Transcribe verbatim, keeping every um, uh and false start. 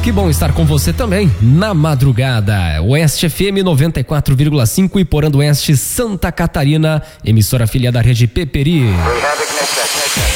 Que bom estar com você também na madrugada. Oeste F M noventa e quatro vírgula cinco, Iporã do Oeste, Santa Catarina, emissora filha da rede Peperi.